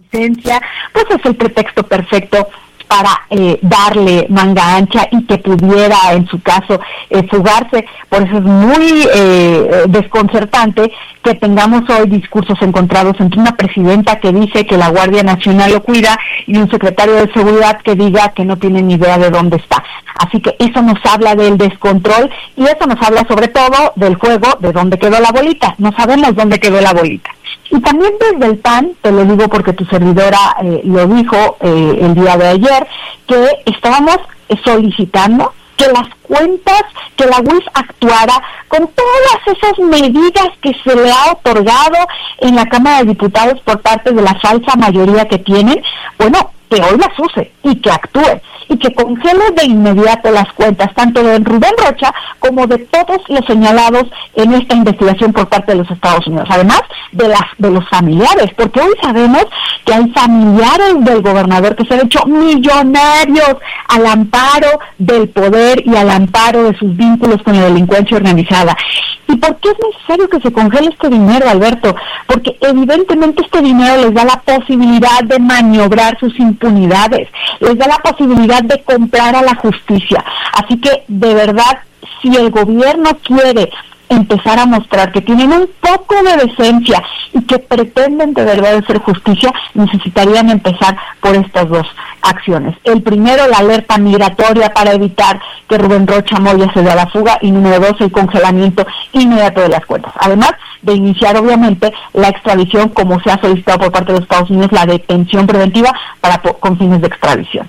pues es el pretexto perfecto para darle manga ancha y que pudiera, en su caso, fugarse. Por eso es muy desconcertante que tengamos hoy discursos encontrados entre una presidenta que dice que la Guardia Nacional lo cuida y un secretario de Seguridad que diga que no tiene ni idea de dónde está. Así que eso nos habla del descontrol y eso nos habla sobre todo del juego de dónde quedó la bolita. No sabemos dónde quedó la bolita. Y también desde el PAN, te lo digo porque tu servidora lo dijo el día de ayer, que estábamos solicitando que las cuentas, que la UIF actuara con todas esas medidas que se le ha otorgado en la Cámara de Diputados por parte de la falsa mayoría que tienen, bueno, que hoy las use y que actúe y que congele de inmediato las cuentas tanto de Rubén Rocha como de todos los señalados en esta investigación por parte de los Estados Unidos, además de los familiares, porque hoy sabemos que hay familiares del gobernador que se han hecho millonarios al amparo del poder y al amparo de sus vínculos con la delincuencia organizada. ¿Y por qué es necesario que se congele este dinero, Alberto? Porque evidentemente este dinero les da la posibilidad de maniobrar sus impunidades, les da la posibilidad de comprar a la justicia. Así que, de verdad, si el gobierno quiere empezar a mostrar que tienen un poco de decencia y que pretenden de verdad hacer justicia, necesitarían empezar por estas dos acciones. El primero, la alerta migratoria para evitar que Rubén Rocha Moya se dé a la fuga, y número dos, el congelamiento inmediato de las cuentas. Además de iniciar, obviamente, la extradición, como se ha solicitado por parte de los Estados Unidos, la detención preventiva con fines de extradición.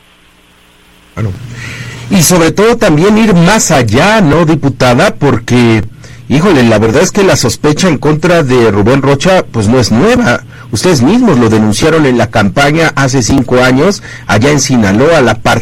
Bueno, y sobre todo también ir más allá, ¿no, diputada? Porque híjole, la verdad es que la sospecha en contra de Rubén Rocha pues no es nueva. Ustedes mismos lo denunciaron en la campaña hace 5 años, allá en Sinaloa, la